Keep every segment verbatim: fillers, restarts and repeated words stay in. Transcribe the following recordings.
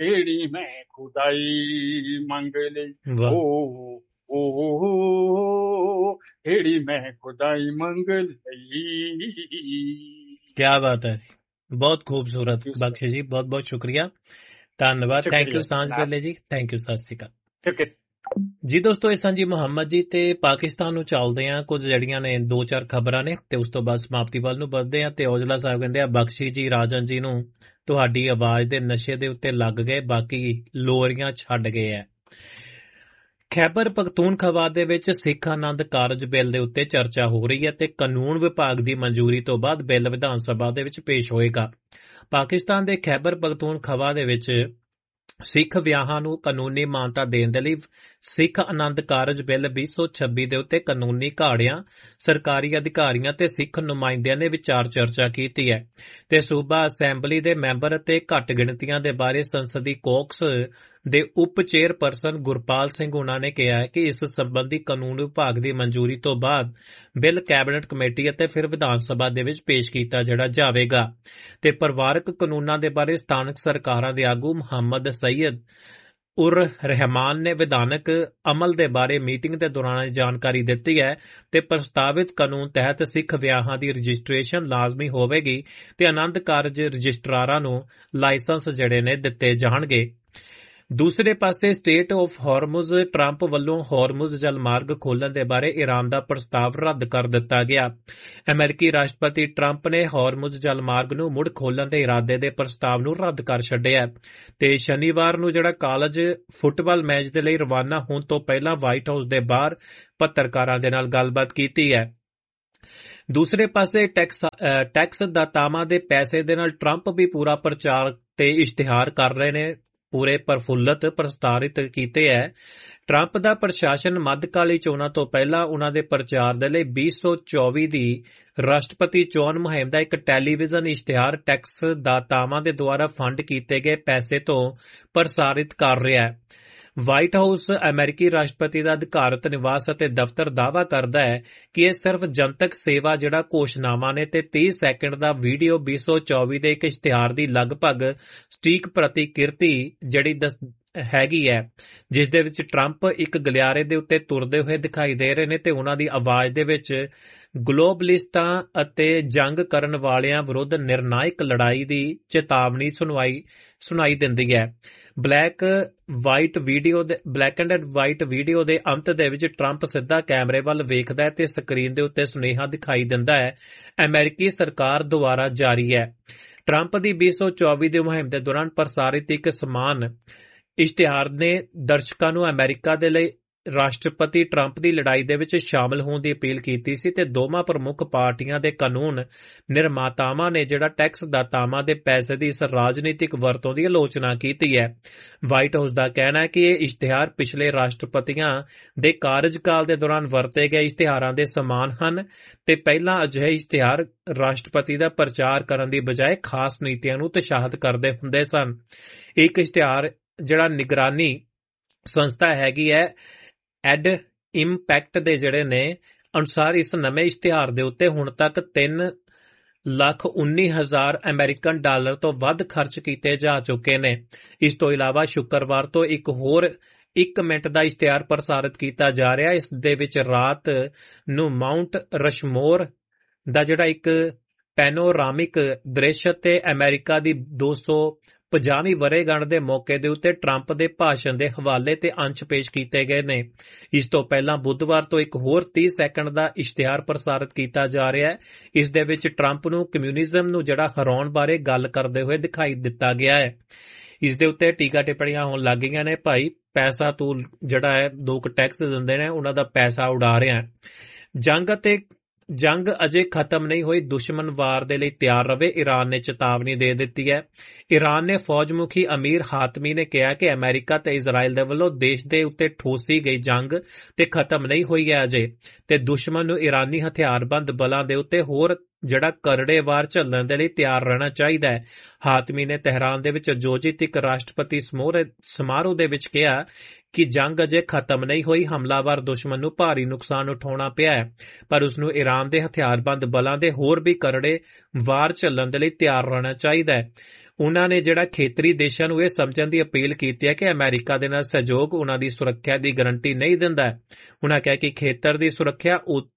हेड़ी मैं खुदाई मंग ले। वाह ओ ओ ओ, हेड़ी मैं खुदाई मंग लई। क्या बात है, बहुत खूबसूरत थैंक यू सर। बख्शी जी, बहुत बहुत शुक्रिया, धन्यवाद, थैंक यू शुक्रिया सांझ जनाब। बेले जी, थैंक यू, सत श्री अकाल शुक्रिया ਜੀ। ਦੋਸਤੋ ਇਹ ਸਾਂ ਜੀ ਮੁਹੰਮਦ ਜੀ ਤੇ ਪਾਕਿਸਤਾਨ ਨੂੰ ਚੱਲਦੇ ਆ, ਕੁਝ ਜਿਹੜੀਆਂ ਨੇ ਦੋ ਚਾਰ ਖਬਰਾਂ ਨੇ ਤੇ ਉਸ ਤੋਂ ਬਾਅਦ ਸਮਾਪਤੀ ਵੱਲ ਨੂੰ ਵੱਧਦੇ ਆ। ਤੇ ਔਜਲਾ ਸਾਹਿਬ ਕਹਿੰਦੇ ਆ ਬਖਸ਼ੀ ਜੀ ਰਾਜਨ ਜੀ ਨੂੰ ਤੁਹਾਡੀ ਆਵਾਜ਼ ਦੇ ਨਸ਼ੇ ਦੇ ਉੱਤੇ ਲੱਗ ਗਏ, ਬਾਕੀ ਲੋਰੀਆਂ ਛੱਡ ਗਏ ਆ। ਖੈਬਰ ਪਖਤੂਨਖਵਾ ਦੇ ਵਿੱਚ ਸਿੱਖ ਆਨੰਦ ਕਾਰਜ ਬਿੱਲ ਦੇ ਉੱਤੇ ਚਰਚਾ ਹੋ ਰਹੀ ਹੈ ਤੇ ਕਾਨੂੰਨ ਵਿਭਾਗ ਦੀ ਮਨਜ਼ੂਰੀ ਤੋਂ ਬਾਅਦ ਬਿੱਲ ਵਿਧਾਨ ਸਭਾ ਦੇ ਵਿੱਚ ਪੇਸ਼ ਹੋਏਗਾ। ਪਾਕਿਸਤਾਨ ਦੇ ਖੈਬਰ ਪਖਤੂਨਖਵਾ ਦੇ ਵਿੱਚ ਸਿੱਖ ਵਿਆਹਾਂ ਨੂੰ ਕਾਨੂੰਨੀ ਮਾਨਤਾ ਦੇਣ ਦੇ ਲਈ ਸਿੱਖ ਆਨੰਦ ਕਾਰਜ ਬਿੱਲ ਵੀਹ ਸੌ ਛੱਬੀ ਦੇ ਉੱਤੇ ਕਾਨੂੰਨੀ ਘਾੜਿਆਂ, ਸਰਕਾਰੀ ਅਧਿਕਾਰੀਆਂ ਤੇ ਸਿੱਖ ਨੁਮਾਇੰਦਿਆਂ ਨੇ ਵਿਚਾਰ ਚਰਚਾ ਕੀਤੀ ਹੈ ਤੇ ਸੂਬਾ ਅਸੈਂਬਲੀ ਦੇ ਮੈਂਬਰ ਅਤੇ ਘੱਟ ਗਿਣਤੀਆਂ ਦੇ ਬਾਰੇ ਸੰਸਦੀ ਕੋਕਸ ਦੇ ਉਪ ਚੇਅਰਪਰਸਨ ਗੁਰਪਾਲ ਸਿੰਘ ਉਨ੍ਹਾਂ ਨੇ ਕਿਹਾ ਕਿ ਇਸ ਸੰਬੰਧੀ ਕਾਨੂੰਨ ਵਿਭਾਗ ਦੀ ਮਨਜ਼ੂਰੀ ਤੋਂ ਬਾਅਦ ਬਿੱਲ ਕੈਬਨਿਟ ਕਮੇਟੀ ਅਤੇ ਫਿਰ ਵਿਧਾਨ ਸਭਾ ਦੇ ਵਿੱਚ ਪੇਸ਼ ਕੀਤਾ ਜਿਹੜਾ ਜਾਵੇਗਾ। ਤੇ ਪਰਿਵਾਰਕ ਕਾਨੂੰਨਾਂ ਦੇ ਬਾਰੇ ਸਥਾਨਕ ਸਰਕਾਰਾਂ ਦੇ ਆਗੂ ਮੁਹੰਮਦ ਸਈਦ ਉਰ ਰਹਿਮਾਨ ਨੇ ਵਿਧਾਨਕ ਅਮਲ ਦੇ ਬਾਰੇ ਮੀਟਿੰਗ ਦੇ ਦੌਰਾਨ ਜਾਣਕਾਰੀ ਦਿੱਤੀ ਹੈ ਤੇ ਪ੍ਰਸਤਾਵਿਤ ਕਾਨੂੰਨ ਤਹਿਤ ਸਿੱਖ ਵਿਆਹਾਂ ਦੀ ਰਜਿਸਟ੍ਰੇਸ਼ਨ ਲਾਜ਼ਮੀ ਹੋਵੇਗੀ ਤੇ ਆਨੰਦ ਕਾਰਜ ਰਜਿਸਟਰਾਰਾਂ ਨੂੰ ਲਾਇਸੈਂਸ ਜਿਹੜੇ ਨੇ ਦਿੱਤੇ ਜਾਣਗੇ। ਦੂਸਰੇ ਪਾਸੇ ਸਟੇਟ ਆਫ ਹਾਰਮੁਜ਼ ਟਰੰਪ ਵੱਲੋਂ ਹਾਰਮੁਜ਼ ਜਲਮਾਰਗ ਖੋਲ੍ਹਣ ਦੇ ਬਾਰੇ ਈਰਾਨ ਦਾ ਪ੍ਰਸਤਾਵ ਰੱਦ ਕਰ ਦਿੱਤਾ ਗਿਆ। ਅਮਰੀਕੀ ਰਾਸ਼ਟਰਪਤੀ ਟਰੰਪ ਨੇ ਹਾਰਮੁਜ਼ ਜਲਮਾਰਗ ਨੂੰ ਮੁੜ ਖੋਲ੍ਹਣ ਦੇ ਇਰਾਦੇ ਦੇ ਪ੍ਰਸਤਾਵ ਨੂੰ ਰੱਦ ਕਰ ਛੱਡਿਆ ਤੇ ਸ਼ਨੀਵਾਰ ਨੂੰ ਜਿਹੜਾ ਕਾਲਜ ਫੁੱਟਬਾਲ ਮੈਚ ਦੇ ਲਈ ਰਵਾਨਾ ਹੋਣ ਤੋਂ ਪਹਿਲਾਂ ਵਾਈਟ ਹਾਊਸ ਦੇ ਬਾਹਰ ਪੱਤਰਕਾਰਾਂ ਦੇ ਨਾਲ ਗੱਲਬਾਤ ਕੀਤੀ ਹੈ। ਦੂਸਰੇ ਪਾਸੇ ਟੈਕਸ ਟੈਕਸ ਦਾਤਾਵਾਂ ਦੇ ਪੈਸੇ ਦੇ ਨਾਲ ਟਰੰਪ ਵੀ ਪੂਰਾ ਪ੍ਰਚਾਰ ਤੇ ਇਸ਼ਤਿਹਾਰ ਕਰ ਰਹੇ ਨੇ, ਪੂਰੇ ਪ੍ਰਫੁੱਲਤ ਪ੍ਰਸਤਾਰਿਤ ਕੀਤੇ ਹੈ। ਟਰੰਪ ਦਾ ਪ੍ਰਸ਼ਾਸਨ ਮੱਧਕਾਲੀ ਚੋਣਾਂ ਤੋਂ ਪਹਿਲਾਂ ਉਨ੍ਹਾਂ ਦੇ ਪ੍ਰਚਾਰ ਦੇ ਲਈ ਵੀਹ ਸੌ ਚੌਵੀ ਦੀ ਰਾਸ਼ਟਰਪਤੀ ਚੋਣ ਮੁਹਿੰਮ ਦਾ ਇੱਕ ਟੈਲੀਵਿਜ਼ਨ ਇਸ਼ਤਿਹਾਰ ਟੈਕਸ ਦਾਤਾਵਾਂ ਦੇ ਦੁਆਰਾ ਫੰਡ ਕੀਤੇ ਗਏ ਪੈਸੇ ਤੋਂ ਪ੍ਰਸਾਰਿਤ ਕਰ ਰਿਹਾ ਹੈ। ਵਾਈਟ ਹਾਊਸ ਅਮਰੀਕੀ ਰਾਸ਼ਟਰਪਤੀ ਦਾ ਅਧਿਕਾਰਤ ਨਿਵਾਸ ਅਤੇ ਦਫ਼ਤਰ ਦਾਅਵਾ ਕਰਦਾ ਹੈ ਕਿ ਇਹ ਸਿਰਫ ਜਨਤਕ ਸੇਵਾ ਜਿਹੜਾ ਘੋਸ਼ਣਾਵਾਂ ਨੇ ਤੇ ਤੀਹ ਸੈਕਿੰਡ ਦਾ ਵੀਡੀਓ ਵੀਹ ਸੌ ਚੌਵੀ ਦੇ ਇੱਕ ਇਸ਼ਤਿਹਾਰ ਦੀ ਲਗਭਗ ਸਟੀਕ ਪ੍ਰਤੀਕਿਰਤੀ ਜਿਹੜੀ ਹੈਗੀ ਹੈ, ਜਿਸ ਦੇ ਵਿੱਚ ਟਰੰਪ ਇੱਕ ਗਲਿਆਰੇ ਦੇ ਉੱਤੇ ਤੁਰਦੇ ਹੋਏ ਦਿਖਾਈ ਦੇ ਰਹੇ ਨੇ ਤੇ ਉਹਨਾਂ ਦੀ ਆਵਾਜ਼ ਦੇ ਵਿੱਚ ਗਲੋਬਲਿਸਟਾਂ ਅਤੇ ਜੰਗ ਕਰਨ ਵਾਲਿਆਂ ਵਿਰੁੱਧ ਨਿਰਣਾਇਕ ਲੜਾਈ ਦੀ ਚੇਤਾਵਨੀ ਸੁਣਵਾਈ ਸੁਣਾਈ ਦਿੰਦੀ ਹੈ। ਬਲੈਕ ਵਾਈਟ ਵੀਡੀਓ ਦੇ ਬਲੈਕ ਐਂਡ ਵਾਈਟ ਵੀਡੀਓ ਦੇ ਅੰਤ ਦੇ ਵਿੱਚ ਟਰੰਪ ਸਿੱਧਾ ਕੈਮਰੇ ਵੱਲ ਵੇਖਦਾ ਹੈ ਤੇ ਸਕਰੀਨ ਦੇ ਉੱਤੇ ਸੁਨੇਹਾ ਦਿਖਾਈ ਦਿੰਦਾ ਹੈ, ਅਮਰੀਕੀ ਸਰਕਾਰ ਦੁਆਰਾ ਜਾਰੀ ਹੈ। ਟਰੰਪ ਦੀ ਵੀਹ ਸੌ ਚੌਵੀ ਦੀ ਮੁਹਿੰਮ ਦੇ ਦੌਰਾਨ ਪ੍ਰਸਾਰਿਤ ਇੱਕ ਸਮਾਨ ਇਸ਼ਤਿਹਾਰ ਨੇ ਦਰਸ਼ਕਾਂ ਨੂੰ ਅਮਰੀਕਾ ਦੇ ਲਈ ਰਾਸ਼ਟਰਪਤੀ ਟਰੰਪ ਦੀ ਲੜਾਈ ਦੇ ਵਿੱਚ ਸ਼ਾਮਲ ਹੋਣ ਦੀ ਅਪੀਲ ਕੀਤੀ ਸੀ ਤੇ ਦੋਵਾਂ ਪ੍ਰਮੁੱਖ ਪਾਰਟੀਆਂ ਦੇ ਕਾਨੂੰਨ ਨਿਰਮਾਤਾਵਾਂ ਨੇ ਜਿਹੜਾ ਟੈਕਸ ਦਾਤਾਵਾਂ ਦੇ ਪੈਸੇ ਦੀ ਇਸ ਰਾਜਨੀਤਿਕ ਵਰਤੋਂ ਦੀ ਆਲੋਚਨਾ ਕੀਤੀ ਹੈ। ਵਾਈਟ ਹਾਊਸ ਦਾ ਕਹਿਣਾ ਹੈ ਕਿ ਇਹ ਇਸ਼ਤਿਹਾਰ ਪਿਛਲੇ ਰਾਸ਼ਟਰਪਤੀਆਂ ਦੇ ਕਾਰਜਕਾਲ ਦੇ ਦੌਰਾਨ ਵਰਤੇ ਗਏ ਇਸ਼ਤਿਹਾਰਾਂ ਦੇ ਸਮਾਨ ਹਨ ਤੇ ਪਹਿਲਾਂ ਅਜਿਹੇ ਇਸ਼ਤਿਹਾਰ ਰਾਸ਼ਟਰਪਤੀ ਦਾ ਪ੍ਰਚਾਰ ਕਰਨ ਦੀ ਬਜਾਏ ਖਾਸ ਨੀਤੀਆਂ ਨੂੰ ਉਤਸ਼ਾਹਿਤ ਕਰਦੇ ਹੁੰਦੇ ਸਨ। ਇੱਕ ਇਸ਼ਤਿਹਾਰ ਜਿਹੜਾ ਨਿਗਰਾਨੀ ਸੰਸਥਾ ਹੈਗੀ ਹੈ ਐਡ ਇੰਪੈਕਟ ਦੇ ਜਿਹੜੇ ਨੇ ਅਨੁਸਾਰ ਇਸ ਨਵੇਂ ਇਸ਼ਤਿਹਾਰ ਦੇ ਉੱਤੇ ਹੁਣ ਤੱਕ ਤਿੰਨ ਲੱਖ ਉੱਨੀ ਹਜ਼ਾਰ ਅਮਰੀਕਨ ਡਾਲਰ ਤੋਂ ਵੱਧ ਖਰਚ ਕੀਤੇ ਜਾ ਚੁੱਕੇ ਨੇ। ਇਸ ਤੋਂ ਇਲਾਵਾ ਸ਼ੁੱਕਰਵਾਰ ਤੋਂ ਇੱਕ ਹੋਰ ਇੱਕ ਮਿੰਟ ਦਾ ਇਸ਼ਤਿਹਾਰ ਪ੍ਰਸਾਰਿਤ ਕੀਤਾ ਜਾ ਰਿਹਾ। ਇਸ ਦੇ ਵਿੱਚ ਰਾਤ ਨੂੰ ਮਾਊਂਟ ਰਸ਼ਮੋਰ ਦਾ ਜਿਹੜਾ ਇੱਕ ਪੈਨੋਰਾਮਿਕ ਦ੍ਰਿਸ਼ ਤੇ ਅਮਰੀਕਾ ਦੀ ਦੋ ਸੌ ਪੰਜਾਹਵੀਂ ਵਰ੍ਹੇਗੰਢ ਦੇ ਮੌਕੇ ਦੇ ਉੱਤੇ ਟਰੰਪ ਦੇ ਭਾਸ਼ਣ ਦੇ ਹਵਾਲੇ ਤੇ ਅੰਸ਼ ਪੇਸ਼ ਕੀਤੇ ਗਏ ਨੇ। ਇਸ ਤੋਂ ਪਹਿਲਾਂ ਬੁੱਧਵਾਰ ਤੋਂ ਇੱਕ ਹੋਰ ਤੀਹ ਸੈਕਿੰਡ ਦਾ ਇਸ਼ਤਿਹਾਰ ਪ੍ਰਸਾਰਿਤ ਕੀਤਾ ਜਾ ਰਿਹਾ ਹੈ। ਇਸ ਦੇ ਵਿੱਚ ਟਰੰਪ ਨੂੰ ਕਮਿਊਨਿਜ਼ਮ ਨੂੰ ਜਿਹੜਾ ਹਰਾਉਣ ਬਾਰੇ ਗੱਲ ਕਰਦੇ ਹੋਏ ਦਿਖਾਈ ਦਿੱਤਾ ਗਿਆ ਹੈ। ਇਸ ਦੇ ਉੱਤੇ ਟੀਕਾ ਟਿੱਪਣੀਆਂ ਹੋਣ ਲੱਗ ਗਈਆਂ ਨੇ, ਭਾਈ ਪੈਸਾ ਤੂੰ ਜਿਹੜਾ ਹੈ ਦੋ ਕੁ ਟੈਕਸ ਦਿੰਦੇ ਨੇ ਉਹਨਾਂ ਦਾ ਪੈਸਾ ਉਡਾ ਰਿਹਾ। ਜੰਗ ਅਤੇ ਜੰਗ ਅਜੇ ਖਤਮ ਨਹੀਂ ਹੋਈ, ਦੁਸ਼ਮਣ ਵਾਰ ਦੇ ਲਈ ਤਿਆਰ ਰਵੇ, ਈਰਾਨ ਨੇ ਚੇਤਾਵਨੀ ਦੇ ਦਿੱਤੀ ਹੈ। ਈਰਾਨ ਨੇ ਫੌਜ ਮੁਖੀ ਅਮੀਰ ਹਾਤਮੀ ਨੇ ਕਿਹਾ ਕਿ ਅਮਰੀਕਾ ਤੇ ਇਜ਼ਰਾਈਲ ਦੇ ਵੱਲੋਂ ਦੇਸ਼ ਦੇ ਉੱਤੇ ਠੋਸੀ ਗਈ ਜੰਗ ਤੇ ਖਤਮ ਨਹੀਂ ਹੋਈ ਹੈ ਅਜੇ, ਤੇ ਦੁਸ਼ਮਣ ਨੂੰ ਈਰਾਨੀ ਹਥਿਆਰਬੰਦ ਬਲਾਂ ਦੇ ਉੱਤੇ ਹੋਰ ਜਿਹੜਾ ਕਰੜੇ ਵਾਰ ਝੱਲਣ ਦੇ ਲਈ ਤਿਆਰ ਰਹਿਣਾ ਚਾਹੀਦਾ ਹੈ। ਹਾਤਮੀ ਨੇ ਤਹਿਰਾਨ ਦੇ ਵਿੱਚ ਆਯੋਜਿਤ ਇੱਕ ਰਾਸ਼ਟਰਪਤੀ ਸਮਾਰੋਹ ਦੇ ਵਿੱਚ ਕਿਹਾ ਕਿ ਜੰਗ ਅਜੇ ਖਤਮ ਨਹੀਂ ਹੋਈ, ਹਮਲਾਵਰ ਦੁਸ਼ਮਣ ਨੂੰ ਭਾਰੀ ਨੁਕਸਾਨ ਉਠਾਉਣਾ ਪਿਆ ਹੈ, ਪਰ ਉਸ ਨੂੰ ਈਰਾਨ ਦੇ ਹਥਿਆਰਬੰਦ ਬਲਾਂ ਦੇ ਹੋਰ ਵੀ ਕਰੜੇ ਵਾਰ ਝੱਲਣ ਦੇ ਲਈ ਤਿਆਰ ਰਹਿਣਾ ਚਾਹੀਦਾ ਹੈ। ਉਹਨਾਂ ਨੇ ਜਿਹੜਾ ਖੇਤਰੀ ਦੇਸ਼ਾਂ ਨੂੰ ਇਹ ਸਮਝਣ ਦੀ ਅਪੀਲ ਕੀਤੀ ਹੈ ਕਿ ਅਮਰੀਕਾ ਦੇ ਨਾਲ ਸਹਿਯੋਗ ਉਹਨਾਂ ਦੀ ਸੁਰੱਖਿਆ ਦੀ ਗਾਰੰਟੀ ਨਹੀਂ ਦਿੰਦਾ। ਉਹਨਾਂ ਕਿਹਾ ਕਿ ਖੇਤਰ ਦੀ ਸੁਰੱਖਿਆ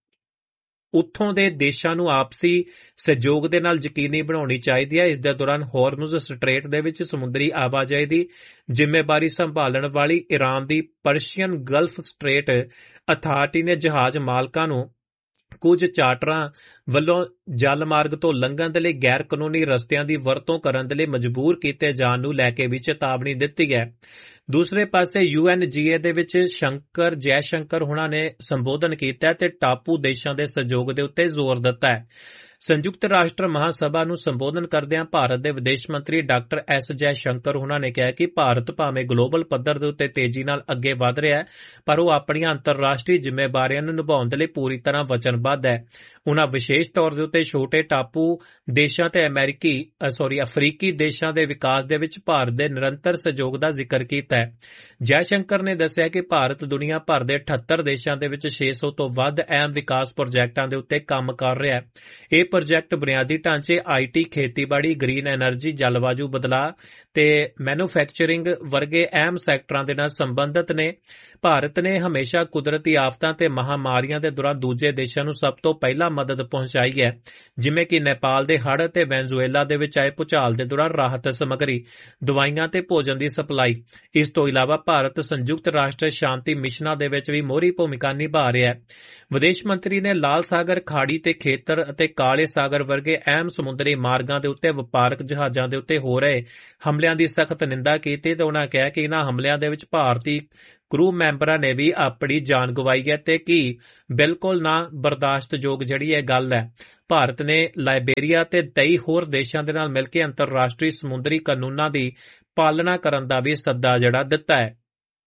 ਉੱਥੋਂ ਦੇ ਦੇਸ਼ਾਂ ਨੂੰ ਆਪਸੀ ਸਹਿਯੋਗ ਦੇ ਨਾਲ ਯਕੀਨੀ ਬਣਾਉਣੀ ਚਾਹੀਦੀ ਹੈ। ਇਸ ਦੇ ਦੌਰਾਨ ਹਾਰਮੁਜ਼ ਸਟ੍ਰੇਟ ਦੇ ਵਿੱਚ ਸਮੁੰਦਰੀ ਆਵਾਜਾਈ ਦੀ ਜ਼ਿੰਮੇਵਾਰੀ ਸੰਭਾਲਣ ਵਾਲੀ ਈਰਾਨ ਦੀ ਪਰਸ਼ੀਅਨ ਗਲਫ ਸਟ੍ਰੇਟ ਅਥਾਰਟੀ ਨੇ ਜਹਾਜ਼ ਮਾਲਕਾਂ ਨੂੰ ਕੁਝ ਚਾਰਟਰਾਂ ਵੱਲੋਂ ਜਲ ਮਾਰਗ ਤੋਂ ਲੰਘਣ ਦੇ ਲਈ ਗੈਰ ਕਾਨੂੰਨੀ ਰਸਤਿਆਂ ਦੀ ਵਰਤੋਂ ਕਰਨ ਦੇ ਲਈ ਮਜਬੂਰ ਕੀਤੇ ਜਾਣ ਨੂੰ ਲੈ ਕੇ ਵੀ ਚੇਤਾਵਨੀ ਦਿੱਤੀ ਹੈ। ਦੂਸਰੇ ਪਾਸੇ ਯੂ ਐਨ ਜੀ ਏ ਦੇ ਵਿੱਚ ਸ਼ੰਕਰ ਜੈ ਸ਼ੰਕਰ ਹੁਣਾਂ ਨੇ ਸੰਬੋਧਨ ਕੀਤਾ ਤੇ ਟਾਪੂ ਦੇਸ਼ਾਂ ਦੇ ਸਹਿਯੋਗ ਦੇ ਉੱਤੇ ਜ਼ੋਰ ਦਿੱਤਾ ਹੈ। ਸੰਯੁਕਤ ਰਾਸ਼ਟਰ ਮਹਾਸਭਾ ਨੂੰ ਸੰਬੋਧਨ ਕਰਦਿਆਂ ਭਾਰਤ ਦੇ ਵਿਦੇਸ਼ ਮੰਤਰੀ ਡਾਕਟਰ ਐਸ ਜੈ ਸ਼ੰਕਰ ਹੁਣਾਂ ਨੇ ਕਿਹਾ ਕਿ ਭਾਰਤ ਭਾਵੇਂ ਗਲੋਬਲ ਪੱਧਰ ਦੇ ਉੱਤੇ ਤੇਜ਼ੀ ਨਾਲ ਅੱਗੇ ਵਧ ਰਿਹਾ ਹੈ, ਪਰ ਉਹ ਆਪਣੀਆਂ ਅੰਤਰਰਾਸ਼ਟਰੀ ਜ਼ਿੰਮੇਵਾਰੀਆਂ ਨੂੰ ਨਿਭਾਉਣ ਦੇ ਲਈ ਪੂਰੀ ਤਰ੍ਹਾਂ ਵਚਨਬੱਧ ਹੈ। ਉਨ੍ਹਾਂ ਵਿਸ਼ੇਸ਼ ਤੌਰ ਦੇ ਉੱਤੇ ਛੋਟੇ ਟਾਪੂ ਦੇਸ਼ਾਂ ਤੇ ਅਮਰੀਕੀ ਸੌਰੀ ਅਫਰੀਕੀ ਦੇਸ਼ਾਂ ਦੇ ਵਿਕਾਸ ਦੇ ਵਿੱਚ ਭਾਰਤ ਦੇ ਨਿਰੰਤਰ ਸਹਿਯੋਗ ਦਾ ਜ਼ਿਕਰ ਕੀਤਾ ਹੈ। ਜੈ ਸ਼ੰਕਰ ਨੇ ਦੱਸਿਆ ਕਿ ਭਾਰਤ ਦੁਨੀਆ ਭਰ ਦੇ ਅਠੱਤਰ ਦੇਸ਼ਾਂ ਦੇ ਵਿੱਚ ਛੇ ਸੌ ਤੋਂ ਵੱਧ ਅਹਿਮ ਵਿਕਾਸ ਪ੍ਰੋਜੈਕਟਾਂ ਦੇ ਉੱਤੇ ਕੰਮ ਕਰ ਰਿਹਾ ਹੈ। ਇਹ ਪ੍ਰੋਜੈਕਟ ਬੁਨਿਆਦੀ ਢਾਂਚੇ, ਆਈ ਟੀ, ਖੇਤੀਬਾੜੀ, ਗ੍ਰੀਨ ਐਨਰਜੀ, ਜਲਵਾਯੂ ਬਦਲਾਅ ਤੇ ਮੈਨੂਫੈਕਚਰਿੰਗ ਵਰਗੇ ਅਹਿਮ ਸੈਕਟਰਾਂ ਦੇ ਨਾਲ ਸੰਬੰਧਿਤ ਨੇ। ਭਾਰਤ ਨੇ ਹਮੇਸ਼ਾ ਕੁਦਰਤੀ ਆਫਤਾਂ ਤੇ ਮਹਾਮਾਰੀਆਂ ਦੇ ਦੌਰਾਨ ਦੂਜੇ ਦੇਸ਼ਾਂ ਨੂੰ ਸਭ ਤੋਂ ਪਹਿਲਾਂ ਮਦਦ ਪਹੁੰਚਾਈ ਹੈ, ਜਿਵੇਂ ਕਿ ਨੇਪਾਲ ਦੇ ਹੜ੍ਹ ਤੇ ਵੈਨਜ਼ੂਏਲਾ ਦੇ ਵਿੱਚ ਆਏ ਭੂਚਾਲ ਦੇ ਦੌਰਾਨ ਰਾਹਤ ਸਮੱਗਰੀ, ਦਵਾਈਆਂ ਤੇ ਭੋਜਨ ਦੀ ਸਪਲਾਈ। ਇਸ ਤੋਂ ਇਲਾਵਾ ਭਾਰਤ ਸੰਯੁਕਤ ਰਾਸ਼ਟਰ ਸ਼ਾਂਤੀ ਮਿਸ਼ਨਾਂ ਦੇ ਵਿੱਚ ਵੀ ਮੋਹਰੀ ਭੂਮਿਕਾ ਨਿਭਾ ਰਿਹਾ ਹੈ। ਵਿਦੇਸ਼ ਮੰਤਰੀ ਨੇ ਲਾਲ ਸਾਗਰ ਖਾੜੀ ਤੇ ਖੇਤਰ ਅਤੇ ਕਾਲੇ ਸਾਗਰ ਵਰਗੇ ਅਹਿਮ ਸਮੁੰਦਰੀ ਮਾਰਗਾਂ ਦੇ ਉੱਤੇ ਵਪਾਰਕ ਜਹਾਜ਼ਾਂ ਦੇ ਉੱਤੇ ਹੋ ਰਹੇ ਹਮਲਿਆਂ ਦੀ ਸਖਤ ਨਿੰਦਾ ਕੀਤੀ ਤੇ ਉਨ੍ਹਾਂ ਕਿਹਾ ਕਿ ਇਨ੍ਹਾਂ ਹਮਲਿਆਂ ਦੇ ਵਿੱਚ ਭਾਰਤੀ ਕਰੂ ਮੈਂਬਰਾਂ ਨੇ ਵੀ ਆਪਣੀ ਜਾਨ ਗਵਾਈ ਹੈ ਤੇ ਕੀ ਬਿਲਕੁਲ ਨਾ ਬਰਦਾਸ਼ਤਯੋਗ ਜਿਹੜੀ ਇਹ ਗੱਲ ਹੈ। ਭਾਰਤ ਨੇ ਲਾਇਬੇਰੀਆ ਤੇ ਕਈ ਹੋਰ ਦੇਸ਼ਾਂ ਦੇ ਨਾਲ ਮਿਲ ਕੇ ਅੰਤਰਰਾਸ਼ਟਰੀ ਸਮੁੰਦਰੀ ਕਾਨੂੰਨਾਂ ਦੀ ਪਾਲਣਾ ਕਰਨ ਦਾ ਵੀ ਸੱਦਾ ਜਿਹੜਾ ਦਿੱਤਾ ਹੈ।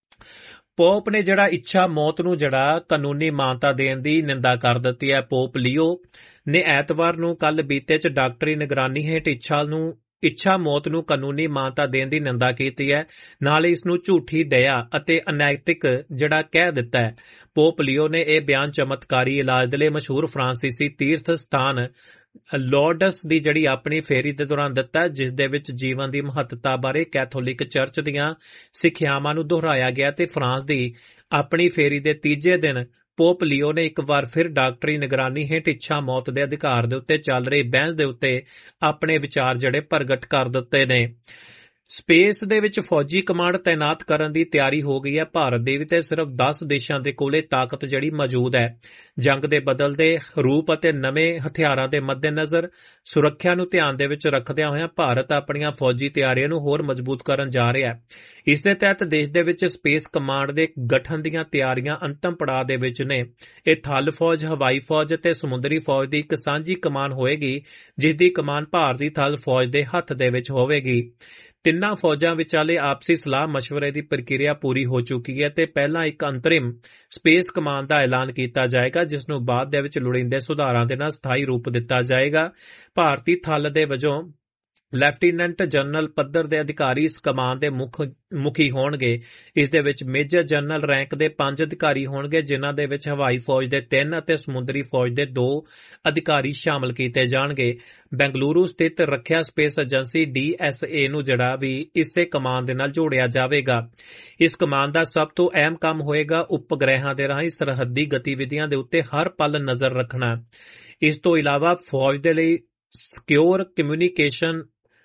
ਪੋਪ ਨੇ ਜਿਹੜਾ ਇੱਛਾ ਮੌਤ ਨੂੰ ਜਿਹੜਾ ਕਾਨੂੰਨੀ ਮਾਨਤਾ ਦੇਣ ਦੀ ਨਿੰਦਾ ਕਰ ਦਿੱਤੀ ਹੈ। ਪੋਪ ਲੀਓ ਨੇ ਐਤਵਾਰ ਨੂੰ ਕੱਲ ਬੀਤੇ ਚ ਡਾਕਟਰੀ ਨਿਗਰਾਨੀ ਹੇਠ ਇੱਛਾ ਨੂੰ ਇੱਛਾ ਮੌਤ ਨੂੰ ਕਾਨੂੰਨੀ ਮਾਨਤਾ ਦੇਣ ਦੀ ਨਿੰਦਾ ਕੀਤੀ ਹੈ, ਨਾਲ ਇਸ ਨੂੰ ਝੂਠੀ ਦਇਆ ਅਤੇ ਅਨੈਤਿਕ ਜਿਹੜਾ ਕਹਿ ਦਿੱਤਾ ਹੈ। ਪੋਪ ਲੀਓ ਨੇ ਇਹ ਬਿਆਨ ਚਮਤਕਾਰੀ ਇਲਾਜ ਦੇ ਲਈ ਮਸ਼ਹੂਰ ਫਰਾਂਸੀਸੀ ਤੀਰਥ ਸਥਾਨ ਲੋਰਡਸ ਦੀ ਜਿਹੜੀ ਆਪਣੀ ਫੇਰੀ ਦੇ ਦੌਰਾਨ ਦਿੱਤਾ, ਜਿਸ ਦੇ ਵਿੱਚ ਜੀਵਨ ਦੀ ਮਹੱਤਤਾ ਬਾਰੇ ਕੈਥੋਲਿਕ ਚਰਚ ਦੀਆਂ ਸਿੱਖਿਆਵਾਂ ਨੂੰ ਦੁਹਰਾਇਆ ਗਿਆ ਤੇ ਫਰਾਂਸ ਦੀ ਆਪਣੀ ਫੇਰੀ ਦੇ ਤੀਜੇ ਦਿਨ ਪੋਪ ਲੀਓ ਨੇ ਇੱਕ ਵਾਰ ਫਿਰ ਡਾਕਟਰੀ ਨਿਗਰਾਨੀ ਹੇਠ ਇੱਛਾ ਮੌਤ ਦੇ ਅਧਿਕਾਰ ਦੇ ਉੱਤੇ ਚੱਲ ਰਹੀ ਬਹਿਸ ਦੇ ਉੱਤੇ ਆਪਣੇ ਵਿਚਾਰ ਜਿਹੜੇ ਪ੍ਰਗਟ ਕਰ ਦਿੱਤੇ ਨੇ। ਸਪੇਸ ਦੇ ਵਿੱਚ ਫੌਜੀ ਕਮਾਂਡ ਤਾਇਨਾਤ ਕਰਨ ਦੀ ਤਿਆਰੀ ਹੋ ਗਈ ਹੈ। ਭਾਰਤ ਦੇ ਵੀ ਤੇ ਸਿਰਫ ਦਸ ਦੇਸ਼ਾਂ ਦੇ ਕੋਲੇ ਤਾਕਤ ਜਿਹੜੀ ਮੌਜੂਦ ਹੈ। ਜੰਗ ਦੇ ਬਦਲਦੇ ਰੂਪ ਅਤੇ ਨਵੇਂ ਹਥਿਆਰਾਂ ਦੇ ਮੱਦੇਨਜ਼ਰ ਸੁਰੱਖਿਆ ਨੂੰ ਧਿਆਨ ਦੇ ਵਿੱਚ ਰੱਖਦਿਆਂ ਹੋਇਆਂ ਭਾਰਤ ਆਪਣੀਆਂ ਫੌਜੀ ਤਿਆਰੀਆਂ ਨੂੰ ਹੋਰ ਮਜ਼ਬੂਤ ਕਰਨ ਜਾ ਰਿਹਾ ਹੈ। ਇਸ ਦੇ ਤਹਿਤ ਦੇਸ਼ ਦੇ ਵਿੱਚ ਸਪੇਸ ਕਮਾਂਡ ਦੇ ਗਠਨ ਦੀਆਂ ਤਿਆਰੀਆਂ ਅੰਤਮ ਪੜਾਅ ਦੇ ਵਿੱਚ ਨੇ। ਇਹ ਥਲ ਫੌਜ, ਹਵਾਈ ਫੌਜ ਅਤੇ ਸਮੁੰਦਰੀ ਫੌਜ ਦੀ ਇੱਕ ਸਾਂਝੀ ਕਮਾਨ ਹੋਏਗੀ, ਜਿਸ ਦੀ ਕਮਾਨ ਭਾਰਤੀ ਥਲ ਫੌਜ ਦੇ ਹੱਥ ਦੇ ਵਿੱਚ ਹੋਵੇਗੀ। ਤਿੰਨਾਂ ਫੌਜਾਂ ਵਿਚਾਲੇ ਆਪਸੀ ਸਲਾਹ ਮਸ਼ਵਰੇ ਦੀ ਪ੍ਰਕਿਰਿਆ ਪੂਰੀ ਹੋ ਚੁੱਕੀ ਹੈ ਤੇ ਪਹਿਲਾਂ ਇੱਕ ਅੰਤਰਿਮ ਸਪੇਸ ਕਮਾਨ ਦਾ ਐਲਾਨ ਕੀਤਾ ਜਾਏਗਾ, ਜਿਸ ਨੂੰ ਬਾਅਦ ਦੇ ਵਿੱਚ ਲੋੜੀਂਦੇ ਸੁਧਾਰਾਂ ਦੇ ਨਾਲ ਸਥਾਈ ਰੂਪ ਦਿੱਤਾ ਜਾਏਗਾ। ਭਾਰਤੀ ਥਲ ਦੇ ਵਜੋਂ ਲੈਫਟੀਨੈਂਟ ਜਨਰਲ ਪੱਧਰ ਦੇ ਅਧਿਕਾਰੀ ਇਸ ਕਮਾਨ ਦੇ ਮੁੱਖ ਮੁਖੀ ਹੋਣਗੇ। ਇਸ ਦੇ ਵਿੱਚ ਮੇਜਰ ਜਨਰਲ ਰੈਂਕ ਦੇ ਪੰਜ ਅਧਿਕਾਰੀ ਹੋਣਗੇ, ਜਿਨ੍ਹਾਂ ਦੇ ਵਿੱਚ ਹਵਾਈ ਫੌਜ ਦੇ ਤਿੰਨ ਅਤੇ ਸਮੁੰਦਰੀ ਫੌਜ ਦੇ ਦੋ ਅਧਿਕਾਰੀ ਸ਼ਾਮਲ ਕੀਤੇ ਜਾਣਗੇ। ਬੈਂਗਲੁਰੂ ਸਥਿਤ ਰੱਖਿਆ space agency D S A ਨੂੰ ਜਿਹੜਾ ਵੀ ਇਸੇ ਕਮਾਨ ਦੇ ਨਾਲ ਜੋੜਿਆ ਜਾਵੇਗਾ। ਇਸ ਕਮਾਨ ਦਾ ਸਭ ਤੋਂ ਅਹਿਮ ਕੰਮ ਹੋਏਗਾ ਉਪਗ੍ਰਹਿਾਂ ਦੇ ਰਾਹੀਂ ਸਰਹੱਦੀ ਗਤੀਵਿਧੀਆਂ ਦੇ ਉੱਤੇ ਹਰ ਪਲ ਨਜ਼ਰ ਰੱਖਣਾ। ਇਸ ਤੋਂ ਇਲਾਵਾ ਫੌਜ ਦੇ ਲਈ ਸਿਕਿਉਰ ਕਮਿਊਨੀਕੇਸ਼ਨ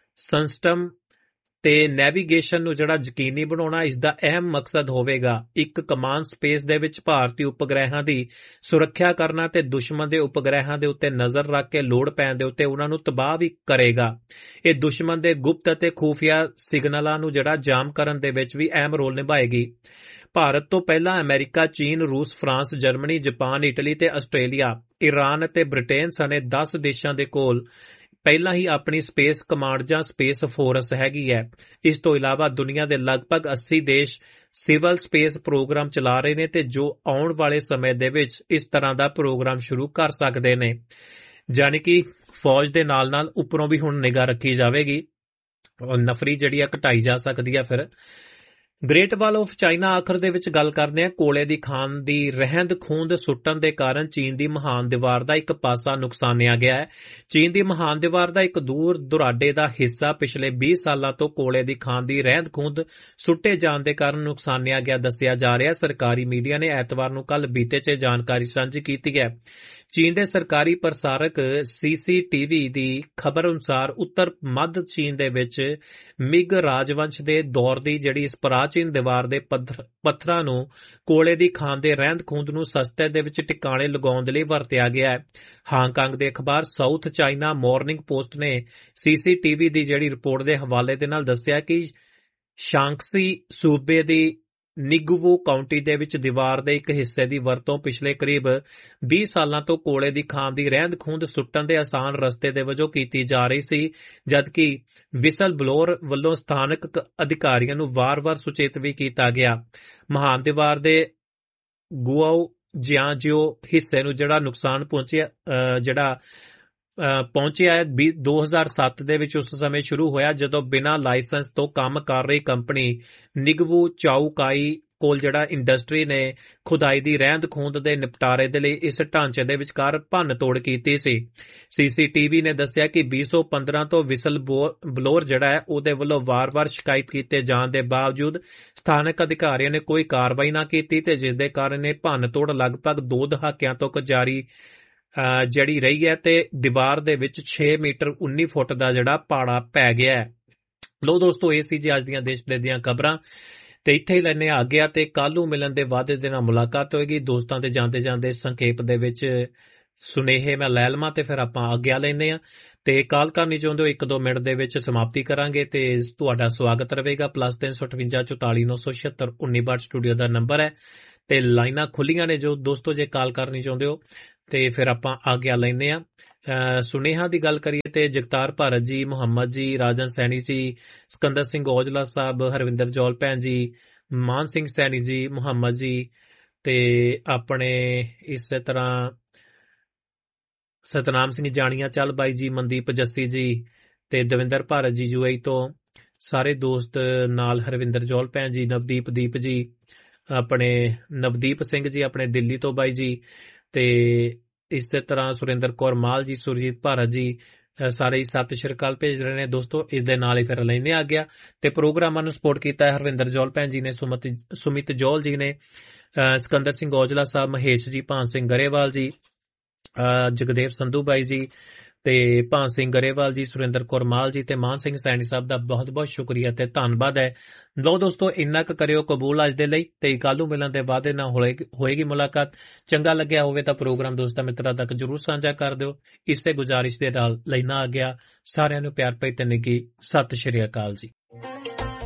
ਸਿਸਟਮ ਤੇ ਨੈਵੀਗੇਸ਼ਨ ਨੂੰ ਜਿਹੜਾ ਯਕੀਨੀ ਬਣਾਉਣਾ ਇਸ ਦਾ ਅਹਿਮ ਮਕਸਦ ਹੋਵੇਗਾ। ਇੱਕ ਕਮਾਨ ਸਪੇਸ ਦੇ ਵਿੱਚ ਭਾਰਤੀ ਉਪਗ੍ਰਹਿਾਂ ਦੀ ਸੁਰੱਖਿਆ ਕਰਨਾ ਤੇ ਦੁਸ਼ਮਣ ਦੇ ਉਪਗ੍ਰਹਿਾਂ ਦੇ ਉੱਤੇ ਨਜ਼ਰ ਰੱਖ ਕੇ ਲੋੜ ਪੈਣ ਦੇ ਉੱਤੇ ਉਹਨਾਂ ਨੂੰ ਤਬਾਹ ਵੀ ਕਰੇਗਾ। ਇਹ ਦੁਸ਼ਮਣ ਦੇ ਗੁਪਤ ਅਤੇ ਖੂਫੀਆ ਸਿਗਨਲਾਂ ਨੂੰ ਜਿਹੜਾ ਜਾਮ ਕਰਨ ਦੇ ਵਿੱਚ ਵੀ ਅਹਿਮ ਰੋਲ ਨਿਭਾਏਗੀ। ਭਾਰਤ ਤੋਂ ਪਹਿਲਾਂ ਅਮਰੀਕਾ, ਚੀਨ, ਰੂਸ, ਫਰਾਂਸ, ਜਰਮਨੀ, ਜਾਪਾਨ, ਇਟਲੀ ਤੇ ਆਸਟ੍ਰੇਲੀਆ, ਈਰਾਨ ਅਤੇ ਬ੍ਰਿਟੇਨ ਸਣੇ ਦਸ ਦੇਸ਼ਾਂ ਦੇ ਕੋਲ ਪਹਿਲਾਂ ਹੀ ਆਪਣੀ ਸਪੇਸ ਕਮਾਂਡ ਜਾਂ ਸਪੇਸ ਫੋਰਸ ਹੈਗੀ ਹੈ। ਇਸ ਤੋਂ ਇਲਾਵਾ ਦੁਨੀਆ ਦੇ ਲਗਭਗ ਅੱਸੀ ਦੇਸ਼ ਸਿਵਲ ਸਪੇਸ ਪ੍ਰੋਗਰਾਮ ਚਲਾ ਰਹੇ ਨੇ ਤੇ ਜੋ ਆਉਣ ਵਾਲੇ ਸਮੇਂ ਦੇ ਵਿੱਚ ਇਸ ਤਰ੍ਹਾਂ ਦਾ ਪ੍ਰੋਗਰਾਮ ਸ਼ੁਰੂ ਕਰ ਸਕਦੇ ਨੇ। ਯਾਨੀ ਕਿ ਫੌਜ ਦੇ ਨਾਲ ਨਾਲ ਉੱਪਰੋਂ ਵੀ ਹੁਣ ਨਿਗਾਹ ਰੱਖੀ ਜਾਵੇਗੀ ਔਰ ਨਫਰੀ ਜਿਹੜੀ ਆ ਘਟਾਈ ਜਾ ਸਕਦੀ ਹੈ। ਫਿਰ ਗ੍ਰੇਟ ਵਾਲ ਆਫ ਚਾਈਨਾ ਆਖਰ ਦੇ ਵਿੱਚ ਗੱਲ ਕਰਦੇ ਹਾਂ। ਕੋਲੇ ਦੀ ਖਾਨ ਦੀ ਰਹਿੰਦ ਖੂੰਦ ਸੁੱਟਣ ਦੇ ਕਾਰਨ ਚੀਨ ਦੀ ਮਹਾਨ ਦੀਵਾਰ ਦਾ ਇੱਕ ਪਾਸਾ ਨੁਕਸਾਨਿਆ ਗਿਆ ਹੈ। ਚੀਨ ਦੀ ਮਹਾਨ ਦੀਵਾਰ ਦਾ ਇੱਕ ਦੂਰ ਦੁਰਾਡੇ ਦਾ ਹਿੱਸਾ ਪਿਛਲੇ ਵੀਹ ਸਾਲਾਂ ਤੋਂ ਕੋਲੇ ਦੀ ਖਾਨ ਦੀ ਰਹਿੰਦ ਖੂੰਦ ਸੁੱਟੇ ਜਾਣ ਦੇ ਕਾਰਨ ਨੁਕਸਾਨਿਆ ਗਿਆ ਦੱਸਿਆ ਜਾ ਰਿਹਾ। ਸਰਕਾਰੀ ਮੀਡੀਆ ਨੇ ਐਤਵਾਰ ਨੂੰ ਕੱਲ ਬੀਤੇ 'ਚ ਜਾਣਕਾਰੀ ਸਾਂਝੀ ਕੀਤੀ ਹੈ। ਚੀਨ ਦੇ ਸਰਕਾਰੀ ਪ੍ਰਸਾਰਕ ਸੀ ਸੀ ਟੀ ਵੀ ਦੀ ਖਬਰ ਅਨੁਸਾਰ ਉੱਤਰ ਮੱਧ ਚੀਨ ਦੇ ਵਿੱਚ ਮਿਗ ਰਾਜਵੰਸ਼ ਦੇ ਦੌਰ ਦੀ ਜਿਹੜੀ ਇਸ ਪ੍ਰਾਚੀਨ ਦੀਵਾਰ ਦੇ ਪੱਥਰਾਂ ਨੂੰ ਕੋਲੇ ਦੀ ਖਾਨ ਦੇ ਰਹਿੰਦ ਖੂੰਦ ਨੂੰ ਸਸਤੇ ਦੇ ਵਿੱਚ ਟਿਕਾਣੇ ਲਗਾਉਣ ਦੇ ਲਈ ਵਰਤਿਆ ਗਿਆ ਹੈ। ਹਾਂਗਕਾਂਗ ਦੇ ਅਖਬਾਰ ਸਾਊਥ ਚਾਈਨਾ ਮਾਰਨਿੰਗ ਪੋਸਟ ਨੇ ਸੀ ਸੀ ਟੀ ਵੀ ਦੀ ਜਿਹੜੀ ਰਿਪੋਰਟ ਦੇ ਹਵਾਲੇ ਦੇ ਨਾਲ ਦੱਸਿਆ ਕਿ ਸ਼ਾਂਗਸੀ ਸੂਬੇ ਦੀ ਨਿਗਵੂ ਕਾਉਂਟੀ ਦੇ ਵਿੱਚ ਦੀਵਾਰ ਦੇ ਇੱਕ ਹਿੱਸੇ ਦੀ ਵਰਤੋਂ ਪਿਛਲੇ ਕਰੀਬ ਵੀਹ ਸਾਲਾਂ ਤੋਂ ਕੋਲੇ ਦੀ ਖਾਨ ਦੀ ਰਹਿੰਦ ਖੂੰਦ ਸੁੱਟਣ ਦੇ ਆਸਾਨ ਰਸਤੇ ਦੇ ਵਜੋਂ ਕੀਤੀ ਜਾ ਰਹੀ ਸੀ, ਜਦਕਿ ਵਿਸਲ ਬਲੋਰ ਵੱਲੋਂ ਸਥਾਨਕ ਅਧਿਕਾਰੀਆਂ ਨੂੰ ਵਾਰ-ਵਾਰ ਸੁਚੇਤ ਵੀ ਕੀਤਾ ਗਿਆ। ਮਹਾਨ ਦੀਵਾਰ ਦੇ ਗੁਆਓ ਜਿਆਂਜਿਓ ਹਿੱਸੇ ਨੂੰ ਜਿਹੜਾ ਨੁਕਸਾਨ ਪਹੁੰਚਿਆ ਜਿਹੜਾ ਪਹੁੰਚਿਆ ਹੈ ਦੋ ਹਜ਼ਾਰ ਸੱਤ ਦੇ ਵਿੱਚ ਉਸ ਸਮੇਂ ਸ਼ੁਰੂ ਹੋਇਆ ਜਦੋਂ ਬਿਨਾਂ ਲਾਇਸੈਂਸ ਤੋਂ ਕੰਮ ਕਰ ਰਹੀ ਕੰਪਨੀ ਨਿਗਵੂ ਚਾਊਕਾਈ ਕੋਲ ਜਿਹੜਾ ਇੰਡਸਟਰੀ ਨੇ ਖੁਦਾਈ ਦੀ ਰਹਿੰਦ ਖੂੰਦ ਦੇ ਨਿਪਟਾਰੇ ਦੇ ਲਈ ਇਸ ਢਾਂਚੇ ਦੇ ਵਿਚਕਾਰ ਭੰਨ ਤੋੜ ਕੀਤੀ ਸੀ। ਸੀ ਸੀ ਟੀ ਵੀ ਨੇ ਦੱਸਿਆ ਕਿ ਵੀਹ ਸੌ ਪੰਦਰਾਂ ਤੋਂ ਵਿਸਲ ਬਲੋਰ ਜਿਹੜਾ ਹੈ ਉਹਦੇ ਵੱਲੋਂ ਵਾਰ-ਵਾਰ ਸ਼ਿਕਾਇਤ ਕੀਤੇ ਜਾਣ ਦੇ ਬਾਵਜੂਦ ਸਥਾਨਕ ਅਧਿਕਾਰੀਆਂ ਨੇ ਕੋਈ ਕਾਰਵਾਈ ਨਾ ਕੀਤੀ ਤੇ ਜਿਸ ਦੇ ਕਾਰਨ ਇਹ ਭੰਨ ਤੋੜ ਲਗਭਗ ਦੋ ਦਹਾਕਿਆਂ ਤੋਂ ਜਾਰੀ ਜਿਹੜੀ ਰਹੀ ਹੈ ਤੇ ਦੀਵਾਰ ਦੇ ਵਿੱਚ ਛੇ ਮੀਟਰ ਉੱਨੀ ਫੁੱਟ ਦਾ ਜਿਹੜਾ ਪਾੜਾ ਪੈ ਗਿਆ ਹੈ। ਲੋ ਦੋਸਤੋ, ਇਹ ਸੀ ਜੀ ਅੱਜ ਦੀਆਂ ਦੇਸ਼ ਵਿਦੇਸ਼ ਦੀਆਂ ਖਬਰਾਂ ਤੇ ਇੱਥੇ ਹੀ ਲੈਣੇ ਆ ਗਿਆ ਤੇ ਕੱਲ ਨੂੰ ਮਿਲਣ ਦੇ ਵਾਅਦੇ ਦੇ ਨਾਲ ਮੁਲਾਕਾਤ ਹੋਏਗੀ। ਦੋਸਤਾਂ ਤੇ ਜਾਂਦੇ ਜਾਂਦੇ ਸੰਖੇਪ ਦੇ ਵਿੱਚ ਸੁਨੇਹੇ ਮੈਂ ਲੈ ਲਵਾਂ ਤੇ ਫਿਰ ਆਪਾਂ ਆਗਿਆ ਲੈਂਦੇ ਆ ਤੇ ਕਾਲ ਕਰਨੀ ਚਾਹੁੰਦੇ ਹੋ ਇੱਕ ਦੋ ਮਿੰਟ ਦੇ ਵਿੱਚ ਸਮਾਪਤੀ ਕਰਾਂਗੇ ਤੇ ਤੁਹਾਡਾ ਸਵਾਗਤ ਰਹੇਗਾ। ਪਲੱਸ ਤਿੰਨ ਸੌ ਅਠਵੰਜਾ ਚੁਤਾਲੀ ਨੌ ਸੌ ਛਿਅੱਤਰ ਉੱਨੀ ਬਾਹਠ ਸਟੂਡੀਓ ਦਾ ਨੰਬਰ ਹੈ ਤੇ ਲਾਈਨਾਂ ਖੁੱਲੀਆਂ ਨੇ ਜੋ ਦੋਸਤੋ ਜੇ ਕਾਲ ਕਰਨੀ ਚਾਹੁੰਦੇ ਹੋ ਤੇ ਫਿਰ ਆਪਾਂ ਆਗਿਆ ਲੈਂਦੇ ਆ। ਸੁਨੇਹਾ ਦੀ ਗੱਲ ਕਰੀਏ ਤੇ ਜਗਤਾਰ ਭਾਰਤ ਜੀ, ਮੁਹੰਮਦ ਜੀ, ਰਾਜਨ ਸੈਣੀ ਜੀ, ਸਿਕੰਦਰ ਸਿੰਘ ਔਜਲਾ ਸਾਹਿਬ, ਹਰਵਿੰਦਰ ਜੌਲ ਭੈਣ ਜੀ, ਮਾਨ ਸਿੰਘ ਸੈਣੀ ਜੀ, ਮੁਹੰਮਦ ਜੀ ਤੇ ਆਪਣੇ ਇਸੇ ਤਰ੍ਹਾਂ ਸਤਨਾਮ ਸਿੰਘ ਜਾਣੀਆਂ ਚੱਲ ਬਾਈ ਜੀ, ਮਨਦੀਪ ਜੱਸੀ ਜੀ ਤੇ ਦਵਿੰਦਰ ਭਾਰਤ ਜੀ ਯੂ ਏ ਈ ਤੋਂ, ਸਾਰੇ ਦੋਸਤ ਨਾਲ ਹਰਵਿੰਦਰ ਜੌਲ ਭੈਣ ਜੀ, ਨਵਦੀਪ ਦੀਪ ਜੀ, ਆਪਣੇ ਨਵਦੀਪ ਸਿੰਘ ਜੀ ਆਪਣੇ ਦਿੱਲੀ ਤੋਂ ਬਾਈ ਜੀ ਤੇ ਇਸੇ ਤਰ੍ਹਾਂ ਸੁਰਿੰਦਰ ਕੌਰ ਮਾਲ ਜੀ, ਸੁਰਜੀਤ ਭਾਰਤ ਜੀ ਸਾਰੇ ਹੀ ਸਤਿ ਸ਼੍ਰੀ ਅਕਾਲ ਭੇਜ ਰਹੇ ਨੇ ਦੋਸਤੋ। ਇਸ ਦੇ ਨਾਲ ਹੀ ਫਿਰ ਲੈਣੇ ਆ ਗਿਆ ਤੇ ਪ੍ਰੋਗਰਾਮਾਂ ਨੂੰ ਸਪੋਰਟ ਕੀਤਾ ਹੈ ਹਰਵਿੰਦਰ ਜੌਲ ਭੈਣ ਜੀ ਨੇ, ਸੁਮਿਤ ਸੁਮਿਤ ਜੌਲ ਜੀ ਨੇ, ਸਿਕੰਦਰ ਸਿੰਘ ਔਜਲਾ ਸਾਹਿਬ, ਮਹੇਸ਼ ਜੀ, ਭਾਨ ਸਿੰਘ ਗਰੇਵਾਲ ਜੀ, ਜਗਦੇਵ ਸੰਧੂ ਬਾਈ ਜੀ ਤੇ ਭਾਨ ਸਿੰਘ ਗਰੇਵਾਲ ਜੀ, ਸੁਰਿੰਦਰ ਕੌਰ ਮਾਲ ਜੀ ਤੇ ਮਾਨ ਸਿੰਘ ਸੈਣੀ ਸਾਹਿਬ ਦਾ ਬਹੁਤ ਬਹੁਤ ਸ਼ੁਕਰੀਆ ਤੇ ਧੰਨਵਾਦ ਹੈ। ਲੋ ਦੋਸਤੋ, ਇੰਨਾ ਕੁ ਕਰਿਓ ਕਬੂਲ ਅੱਜ ਦੇ ਲਈ ਤੇ ਕੱਲ੍ਹ ਨੂੰ ਮਿਲਣ ਦੇ ਵਾਅਦੇ ਨਾਲ ਹੋਏਗੀ ਮੁਲਾਕਾਤ। ਚੰਗਾ ਲੱਗਿਆ ਹੋਵੇ ਤਾਂ ਪ੍ਰੋਗਰਾਮ ਦੋਸਤਾਂ ਮਿੱਤਰਾਂ ਤੱਕ ਜ਼ਰੂਰ ਸਾਂਝਾ ਕਰ ਦਿਓ। ਇਸੇ ਗੁਜ਼ਾਰਿਸ਼ ਦੇ ਨਾਲ ਲੈਣਾ ਆ ਗਿਆ। ਸਾਰਿਆਂ ਨੂੰ ਪਿਆਰ ਭਰੀ ਤੇ ਨਿੱਘੀ ਸਤਿ ਸ਼੍ਰੀ ਅਕਾਲ ਜੀ।